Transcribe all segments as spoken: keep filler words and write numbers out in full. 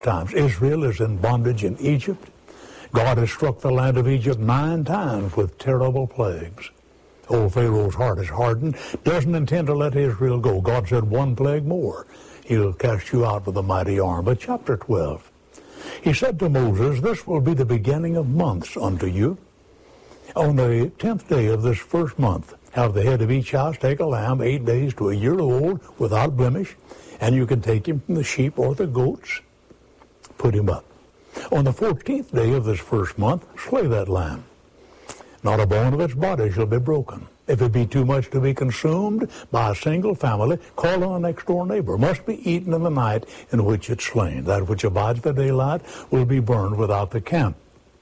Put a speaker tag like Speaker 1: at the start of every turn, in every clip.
Speaker 1: times. Israel is in bondage in Egypt. God has struck the land of Egypt nine times with terrible plagues. Old Pharaoh's heart is hardened, doesn't intend to let Israel go. God said one plague more. He'll cast you out with a mighty arm. But chapter twelve, he said to Moses, this will be the beginning of months unto you. On the tenth day of this first month, have the head of each house take a lamb eight days to a year old without blemish, and you can take him from the sheep or the goats. Put him up. On the fourteenth day of this first month, slay that lamb. Not a bone of its body shall be broken. If it be too much to be consumed by a single family, call on a next-door neighbor. Must be eaten in the night in which it's slain. That which abides the daylight will be burned without the camp.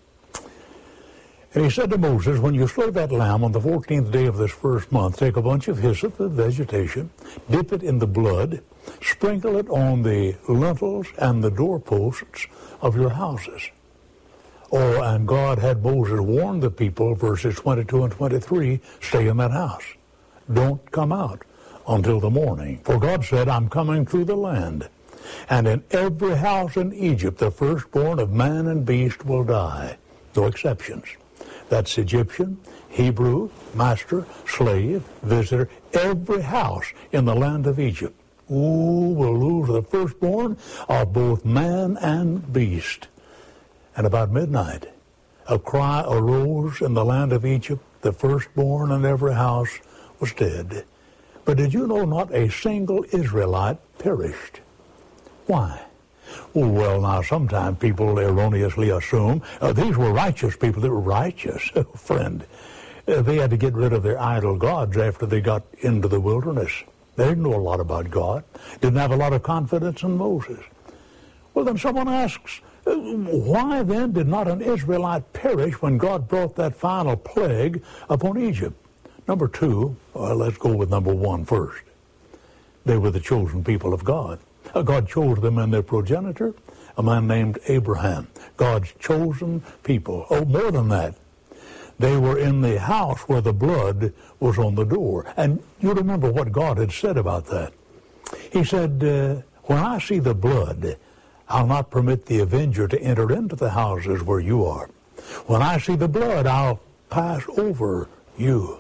Speaker 1: And he said to Moses, when you slay that lamb on the fourteenth day of this first month, take a bunch of hyssop, the vegetation, dip it in the blood, sprinkle it on the lintels and the doorposts of your houses. Oh, and God had Moses warn the people, verses twenty-two and twenty-three, stay in that house. Don't come out until the morning. For God said, I'm coming through the land, and in every house in Egypt the firstborn of man and beast will die. No exceptions. That's Egyptian, Hebrew, master, slave, visitor, every house in the land of Egypt. Ooh, will lose the firstborn of both man and beast. And about midnight, a cry arose in the land of Egypt. The firstborn in every house was dead. But did you know not a single Israelite perished? Why? Well, now, sometimes people erroneously assume uh, these were righteous people. They were righteous. Friend, uh, they had to get rid of their idol gods after they got into the wilderness. They didn't know a lot about God. Didn't have a lot of confidence in Moses. Well, then someone asks, why then did not an Israelite perish when God brought that final plague upon Egypt? Number two, well, let's go with number one first. They were the chosen people of God. God chose them in their progenitor, a man named Abraham. God's chosen people. Oh, more than that. They were in the house where the blood was on the door. And you remember what God had said about that. He said, uh, when I see the blood, I'll not permit the avenger to enter into the houses where you are. When I see the blood, I'll pass over you.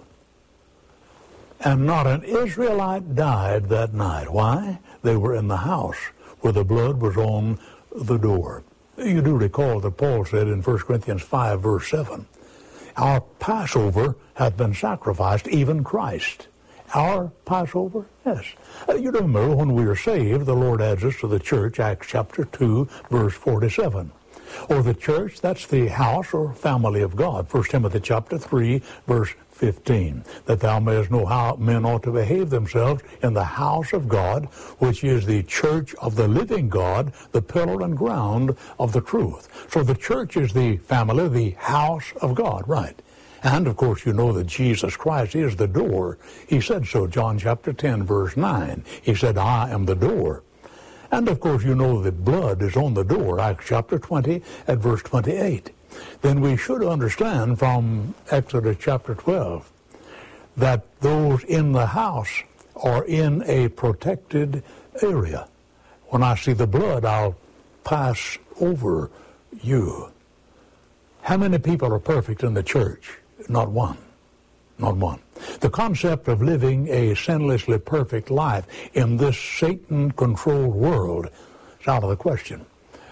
Speaker 1: And not an Israelite died that night. Why? They were in the house where the blood was on the door. You do recall that Paul said in First Corinthians five, verse seven, our Passover hath been sacrificed, even Christ. Our Passover? Yes. Uh, you remember when we are saved, the Lord adds us to the church, Acts chapter two, verse forty-seven. Or the church, that's the house or family of God. First Timothy chapter three, verse fifteen. That thou mayest know how men ought to behave themselves in the house of God, which is the church of the living God, the pillar and ground of the truth. So the church is the family, the house of God, right? And, of course, you know that Jesus Christ is the door. He said so, John chapter ten, verse nine. He said, I am the door. And, of course, you know that blood is on the door, Acts chapter twenty at verse twenty-eight. Then we should understand from Exodus chapter twelve that those in the house are in a protected area. When I see the blood, I'll pass over you. How many people are perfect in the church? Not one. Not one. The concept of living a sinlessly perfect life in this Satan-controlled world is out of the question.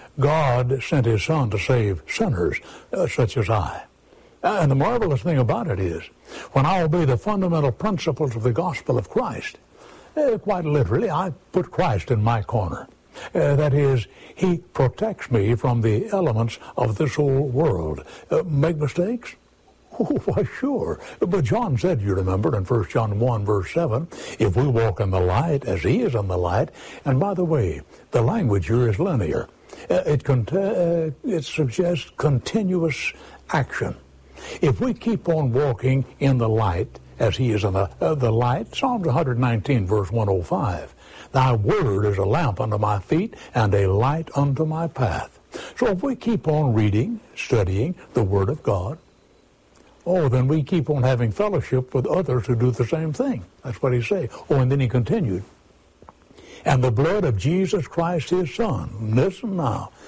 Speaker 1: God sent his Son to save sinners uh, such as I. And the marvelous thing about it is, when I obey the fundamental principles of the gospel of Christ, uh, quite literally, I put Christ in my corner. Uh, that is, he protects me from the elements of this old world. Uh, make mistakes? Oh, why, sure. But John said, you remember, in First John one, verse seven, if we walk in the light as he is in the light, and by the way, the language here is linear. Uh, it, cont- uh, it suggests continuous action. If we keep on walking in the light as he is in the, uh, the light, Psalms one nineteen, verse one oh five, thy word is a lamp unto my feet and a light unto my path. So if we keep on reading, studying the Word of God, oh, then we keep on having fellowship with others who do the same thing. That's what he said. Oh, and then he continued. and the blood of Jesus Christ, his Son. Listen now.